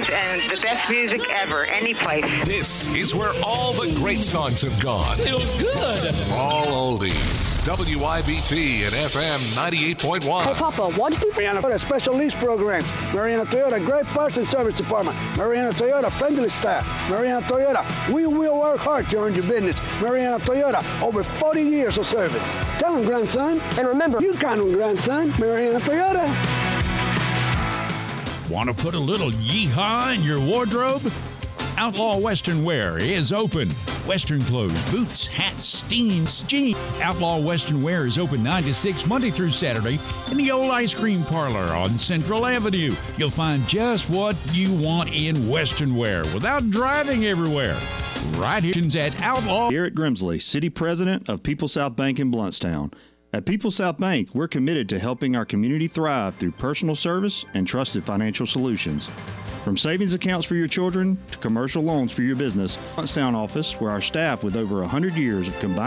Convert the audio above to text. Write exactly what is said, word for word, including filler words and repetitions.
and the best music ever, any place. This is where all the great songs have gone. Feels good. All oldies. W I B T and F M ninety-eight point one. Hey, Papa, why do people... Mariana Toyota special lease program. Mariana Toyota, great parts and service department. Mariana Toyota, friendly staff. Mariana Toyota, we will work hard to earn your business. Mariana Toyota, over forty years of service. Tell them, grandson. And remember, you count them, grandson. Mariana Toyota. Want to put a little yeehaw in your wardrobe? Outlaw Western Wear is open. Western clothes, boots, hats, steams, jeans. Outlaw Western Wear is open nine to six Monday through Saturday in the old ice cream parlor on Central Avenue. You'll find just what you want in Western Wear without driving everywhere. Right here at Outlaw. Garrett Grimsley, City President of People South Bank in Bluntstown. At People South Bank, we're committed to helping our community thrive through personal service and trusted financial solutions. From savings accounts for your children to commercial loans for your business, Bluntstown office, where our staff with over one hundred years of combined